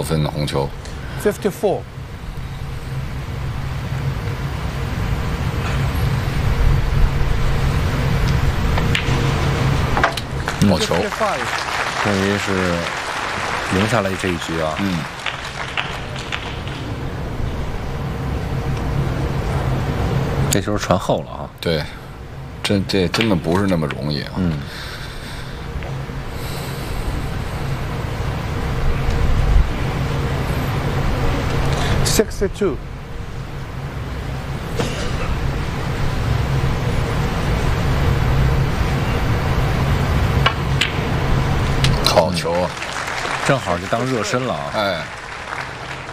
分的红球。 54. 好球， 终于是赢下来这一局啊！这球传后了啊！ 对，这真的不是那么容易啊。 62. 好球啊！ 正好就当热身了啊！ 哎。